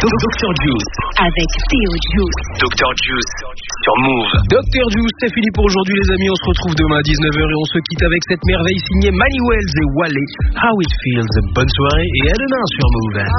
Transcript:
Dr Juice. Avec Théo Juice. Dr Juice sur Move. Dr Juice, c'est fini pour aujourd'hui les amis. On se retrouve demain à 19h et on se quitte avec cette merveille signée Manny Wells et Wally. How It Feels. Bonne soirée et à demain sur Move.